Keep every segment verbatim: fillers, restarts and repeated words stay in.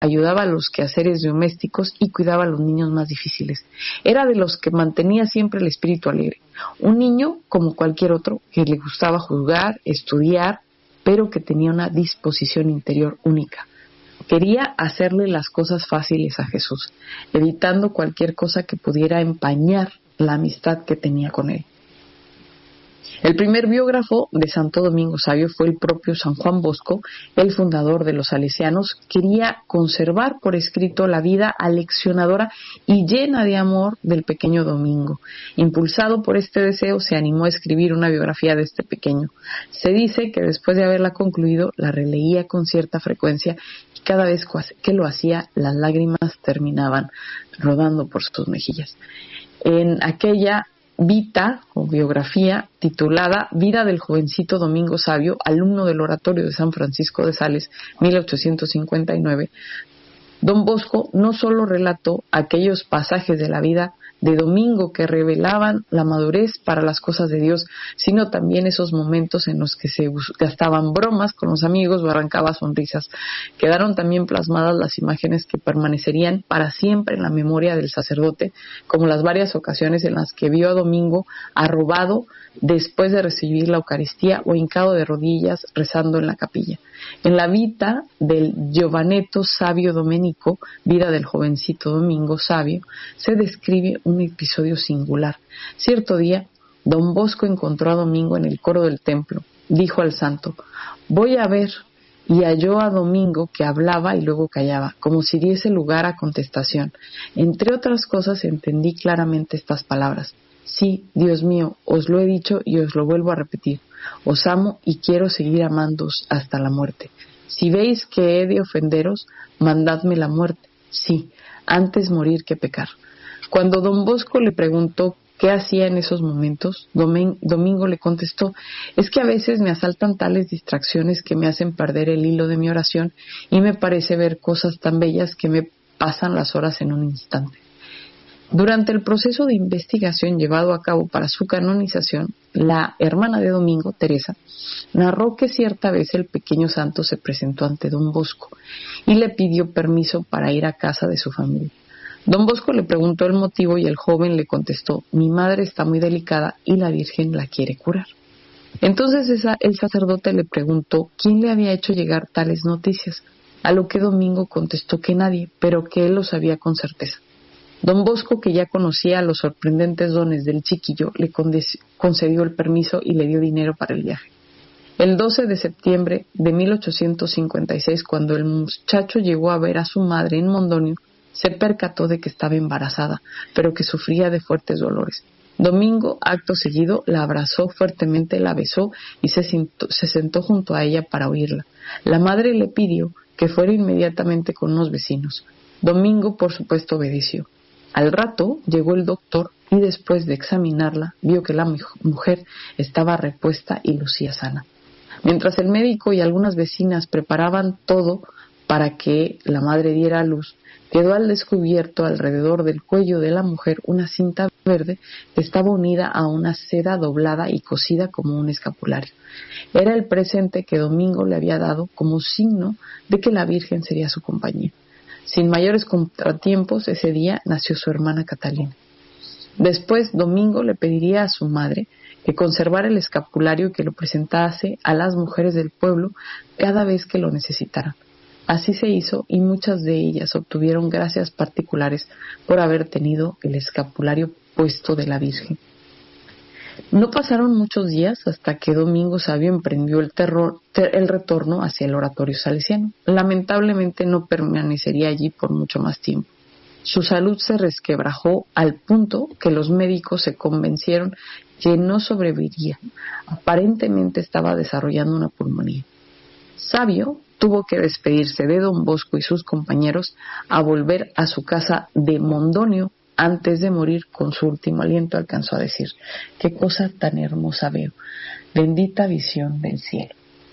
ayudaba a los quehaceres domésticos y cuidaba a los niños más difíciles. Era de los que mantenía siempre el espíritu alegre. Un niño como cualquier otro, que le gustaba jugar, estudiar, pero que tenía una disposición interior única. Quería hacerle las cosas fáciles a Jesús, evitando cualquier cosa que pudiera empañar la amistad que tenía con él. El primer biógrafo de Santo Domingo Sabio fue el propio San Juan Bosco, el fundador de los salesianos. Quería conservar por escrito la vida aleccionadora y llena de amor del pequeño Domingo. Impulsado por este deseo, se animó a escribir una biografía de este pequeño. Se dice que después de haberla concluido, la releía con cierta frecuencia y cada vez que lo hacía, las lágrimas terminaban rodando por sus mejillas. En aquella Vita o biografía titulada Vida del jovencito Domingo Sabio, alumno del Oratorio de San Francisco de Sales, mil ochocientos cincuenta y nueve, Don Bosco no solo relató aquellos pasajes de la vida de Domingo que revelaban la madurez para las cosas de Dios, sino también esos momentos en los que se gastaban bromas con los amigos o arrancaba sonrisas. Quedaron también plasmadas las imágenes que permanecerían para siempre en la memoria del sacerdote, como las varias ocasiones en las que vio a Domingo arrobado después de recibir la Eucaristía o hincado de rodillas rezando en la capilla. En la Vita del Giovanetto Sabio Domenico, vida del jovencito Domingo Sabio, se describe un episodio singular. Cierto día, Don Bosco encontró a Domingo en el coro del templo. Dijo al santo: «Voy a ver», y halló a Domingo que hablaba y luego callaba, como si diese lugar a contestación. Entre otras cosas entendí claramente estas palabras: «Sí, Dios mío, os lo he dicho y os lo vuelvo a repetir. Os amo y quiero seguir amándoos hasta la muerte. Si veis que he de ofenderos, mandadme la muerte. Sí, antes morir que pecar». Cuando Don Bosco le preguntó qué hacía en esos momentos, Domingo le contestó: «Es que a veces me asaltan tales distracciones que me hacen perder el hilo de mi oración y me parece ver cosas tan bellas que me pasan las horas en un instante». Durante el proceso de investigación llevado a cabo para su canonización, la hermana de Domingo, Teresa, narró que cierta vez el pequeño santo se presentó ante Don Bosco y le pidió permiso para ir a casa de su familia. Don Bosco le preguntó el motivo y el joven le contestó: «Mi madre está muy delicada y la Virgen la quiere curar». Entonces esa, el sacerdote le preguntó quién le había hecho llegar tales noticias, a lo que Domingo contestó que nadie, pero que él lo sabía con certeza. Don Bosco, que ya conocía los sorprendentes dones del chiquillo, le concedió el permiso y le dio dinero para el viaje. El doce de septiembre de mil ochocientos cincuenta y seis, cuando el muchacho llegó a ver a su madre en Mondonio, se percató de que estaba embarazada, pero que sufría de fuertes dolores. Domingo, acto seguido, la abrazó fuertemente, la besó y se sentó, se sentó junto a ella para oírla. La madre le pidió que fuera inmediatamente con unos vecinos. Domingo, por supuesto, obedeció. Al rato llegó el doctor y después de examinarla vio que la mujer estaba repuesta y lucía sana. Mientras el médico y algunas vecinas preparaban todo para que la madre diera a luz, quedó al descubierto alrededor del cuello de la mujer una cinta verde que estaba unida a una seda doblada y cosida como un escapulario. Era el presente que Domingo le había dado como signo de que la Virgen sería su compañía. Sin mayores contratiempos, ese día nació su hermana Catalina. Después, Domingo le pediría a su madre que conservara el escapulario y que lo presentase a las mujeres del pueblo cada vez que lo necesitaran. Así se hizo y muchas de ellas obtuvieron gracias particulares por haber tenido el escapulario puesto de la Virgen. No pasaron muchos días hasta que Domingo Sabio emprendió el, terror, ter, el retorno hacia el oratorio salesiano. Lamentablemente no permanecería allí por mucho más tiempo. Su salud se resquebrajó al punto que los médicos se convencieron que no sobreviviría. Aparentemente estaba desarrollando una pulmonía. Sabio tuvo que despedirse de Don Bosco y sus compañeros a volver a su casa de Mondonio. Antes de morir, con su último aliento, alcanzó a decir: «Qué cosa tan hermosa veo, bendita visión del cielo».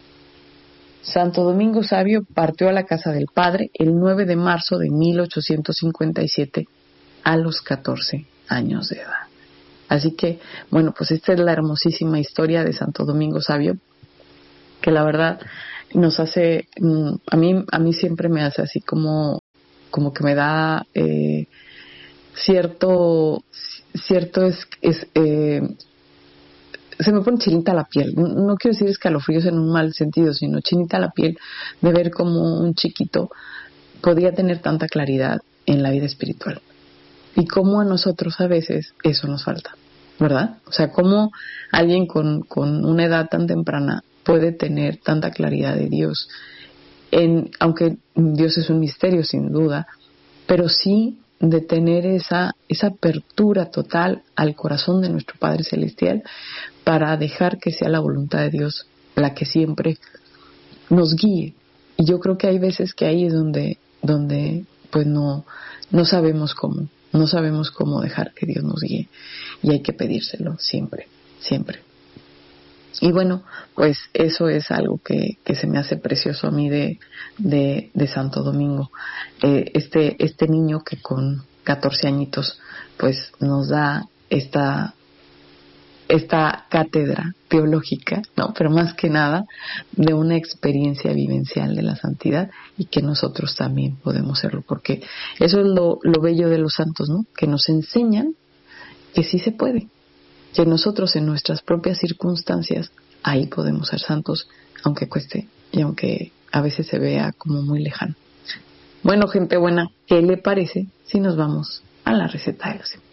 Santo Domingo Sabio partió a la casa del Padre el nueve de marzo de mil ochocientos cincuenta y siete a los catorce años de edad. Así que, bueno, pues esta es la hermosísima historia de Santo Domingo Sabio. que la verdad nos hace, a mí, a mí siempre me hace así como, como que me da eh, cierto, cierto es, es eh, se me pone chinita la piel. No quiero decir escalofríos en un mal sentido, sino chinita la piel de ver cómo un chiquito podía tener tanta claridad en la vida espiritual. Y cómo a nosotros a veces eso nos falta, ¿verdad? O sea, cómo alguien con, con una edad tan temprana puede tener tanta claridad de Dios. En, aunque Dios es un misterio, sin duda, pero sí de tener esa, esa apertura total al corazón de nuestro Padre Celestial para dejar que sea la voluntad de Dios la que siempre nos guíe. Y yo creo que hay veces que ahí es donde, donde pues no, no sabemos cómo, no sabemos cómo dejar que Dios nos guíe. Y hay que pedírselo siempre, siempre. Y bueno, pues eso es algo que, que se me hace precioso a mí de, de, de Santo Domingo. Eh, este, este niño que con catorce añitos pues nos da esta, esta cátedra teológica, no, pero más que nada de una experiencia vivencial de la santidad, y que nosotros también podemos serlo, porque eso es lo, lo bello de los santos, ¿no? Que nos enseñan que sí se puede, que nosotros en nuestras propias circunstancias ahí podemos ser santos, aunque cueste y aunque a veces se vea como muy lejano. Bueno, gente buena, ¿qué le parece si nos vamos a la receta de los